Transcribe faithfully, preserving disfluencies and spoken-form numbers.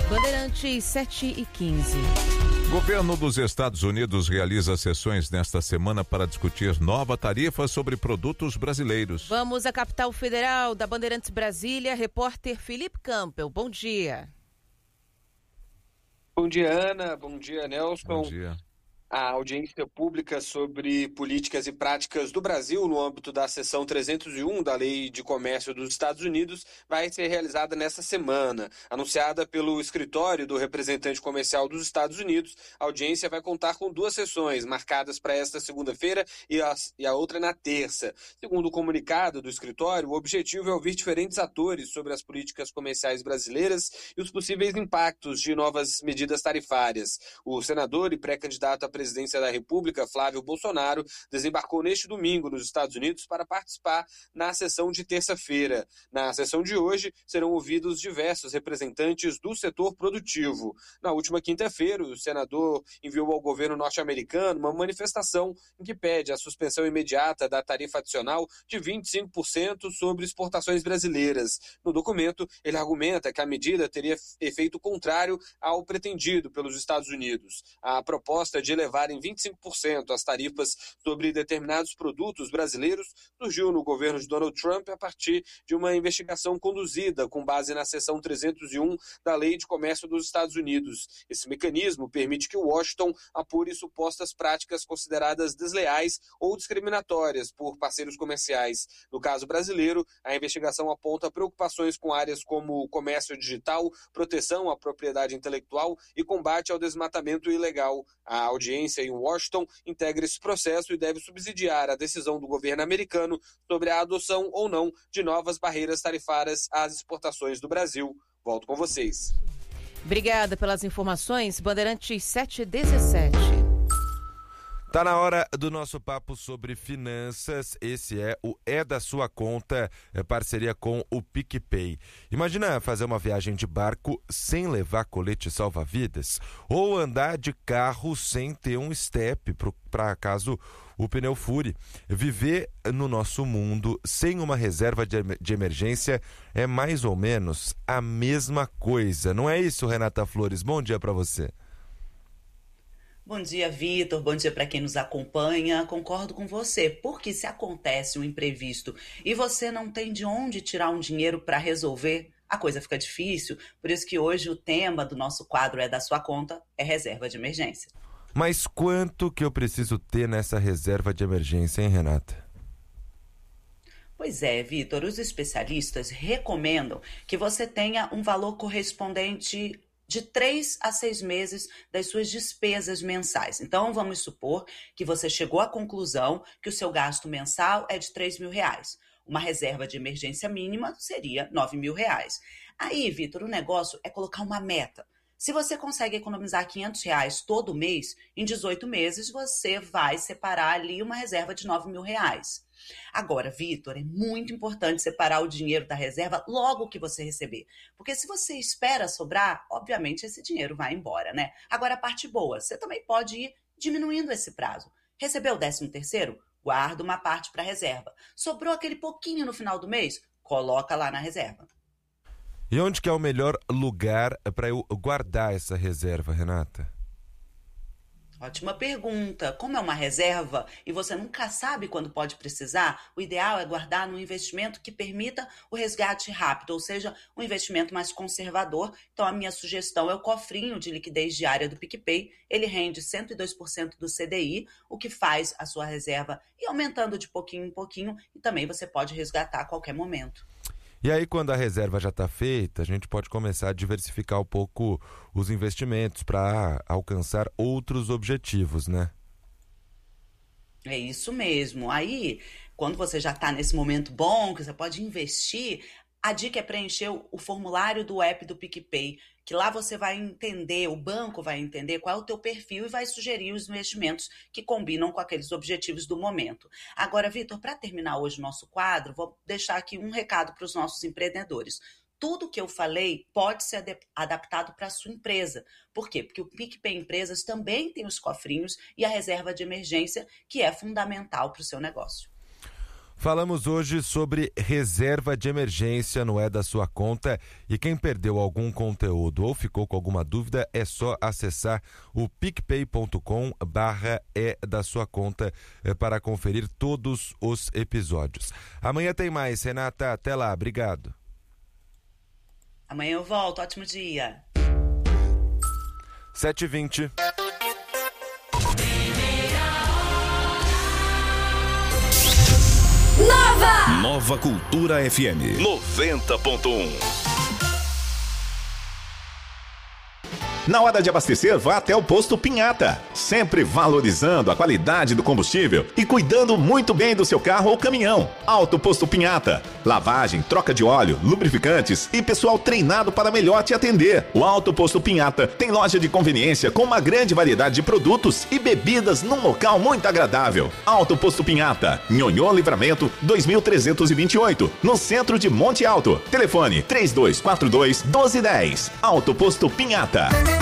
Bandeirantes sete e quinze. Governo dos Estados Unidos realiza sessões nesta semana para discutir nova tarifa sobre produtos brasileiros. Vamos à capital federal da Bandeirantes Brasília, repórter Felipe Campbell. Bom dia. Bom dia, Ana. Bom dia, Nelson. Bom dia. A audiência pública sobre políticas e práticas do Brasil no âmbito da seção trezentos e um da Lei de Comércio dos Estados Unidos vai ser realizada nesta semana. Anunciada pelo escritório do representante comercial dos Estados Unidos, a audiência vai contar com duas sessões, marcadas para esta segunda-feira e a, e a outra na terça. Segundo o comunicado do escritório, o objetivo é ouvir diferentes atores sobre as políticas comerciais brasileiras e os possíveis impactos de novas medidas tarifárias. O senador e pré-candidato à presidência da República, Flávio Bolsonaro, desembarcou neste domingo nos Estados Unidos para participar na sessão de terça-feira. Na sessão de hoje, serão ouvidos diversos representantes do setor produtivo. Na última quinta-feira, o senador enviou ao governo norte-americano uma manifestação em que pede a suspensão imediata da tarifa adicional de vinte e cinco por cento sobre exportações brasileiras. No documento, ele argumenta que a medida teria efeito contrário ao pretendido pelos Estados Unidos. A proposta de elevar em vinte e cinco por cento as tarifas sobre determinados produtos brasileiros surgiu no governo de Donald Trump a partir de uma investigação conduzida com base na seção trezentos e um da Lei de Comércio dos Estados Unidos. Esse mecanismo permite que Washington apure supostas práticas consideradas desleais ou discriminatórias por parceiros comerciais. No caso brasileiro, a investigação aponta preocupações com áreas como comércio digital, proteção à propriedade intelectual e combate ao desmatamento ilegal. A audiência em Washington integra esse processo e deve subsidiar a decisão do governo americano sobre a adoção ou não de novas barreiras tarifárias às exportações do Brasil. Volto com vocês. Obrigada pelas informações. Bandeirantes sete e dezessete. Tá na hora do nosso papo sobre finanças. Esse é o É da Sua Conta, é parceria com o PicPay. Imagina fazer uma viagem de barco sem levar colete salva-vidas ou andar de carro sem ter um step para caso o pneu fure. Viver no nosso mundo sem uma reserva de, de emergência é mais ou menos a mesma coisa. Não é isso, Renata Flores? Bom dia para você. Bom dia, Vitor. Bom dia para quem nos acompanha. Concordo com você, porque se acontece um imprevisto e você não tem de onde tirar um dinheiro para resolver, a coisa fica difícil. Por isso que hoje o tema do nosso quadro É da Sua Conta é reserva de emergência. Mas quanto que eu preciso ter nessa reserva de emergência, hein, Renata? Pois é, Vitor. Os especialistas recomendam que você tenha um valor correspondente de três a seis meses das suas despesas mensais. Então, vamos supor que você chegou à conclusão que o seu gasto mensal é de três mil reais. Uma reserva de emergência mínima seria nove mil reais. Aí, Vitor, o negócio é colocar uma meta. Se você consegue economizar quinhentos reais todo mês, em dezoito meses você vai separar ali uma reserva de nove mil reais. Agora, Vitor, é muito importante separar o dinheiro da reserva logo que você receber. Porque se você espera sobrar, obviamente esse dinheiro vai embora, né? Agora, a parte boa, você também pode ir diminuindo esse prazo. Recebeu o décimo terceiro? Guarda uma parte para reserva. Sobrou aquele pouquinho no final do mês? Coloca lá na reserva. E onde que é o melhor lugar para eu guardar essa reserva, Renata? Ótima pergunta. Como é uma reserva e você nunca sabe quando pode precisar, o ideal é guardar num investimento que permita o resgate rápido, ou seja, um investimento mais conservador. Então, a minha sugestão é o cofrinho de liquidez diária do PicPay. Ele rende cento e dois por cento do C D I, o que faz a sua reserva ir aumentando de pouquinho em pouquinho e também você pode resgatar a qualquer momento. E aí, quando a reserva já está feita, a gente pode começar a diversificar um pouco os investimentos para alcançar outros objetivos, né? É isso mesmo. Aí, quando você já está nesse momento bom, que você pode investir, a dica é preencher o formulário do app do PicPay, que lá você vai entender, o banco vai entender qual é o teu perfil e vai sugerir os investimentos que combinam com aqueles objetivos do momento. Agora, Vitor, para terminar hoje o nosso quadro, vou deixar aqui um recado para os nossos empreendedores. Tudo que eu falei pode ser adaptado para a sua empresa. Por quê? Porque o PicPay Empresas também tem os cofrinhos e a reserva de emergência, que é fundamental para o seu negócio. Falamos hoje sobre reserva de emergência no É da Sua Conta, e quem perdeu algum conteúdo ou ficou com alguma dúvida é só acessar o picpay ponto com barra É da Sua Conta para conferir todos os episódios. Amanhã tem mais, Renata, até lá, obrigado. Amanhã eu volto, ótimo dia. sete e vinte. Nova! Nova Cultura F M noventa ponto um. Na hora de abastecer, vá até o Posto Pinhata, sempre valorizando a qualidade do combustível e cuidando muito bem do seu carro ou caminhão. Alto Posto Pinhata, lavagem, troca de óleo, lubrificantes e pessoal treinado para melhor te atender. O Alto Posto Pinhata tem loja de conveniência com uma grande variedade de produtos e bebidas num local muito agradável. Alto Posto Pinhata, Nhonhô Livramento dois mil trezentos e vinte e oito, no centro de Monte Alto. Telefone três dois quatro dois, um dois um zero. Alto Posto Pinhata.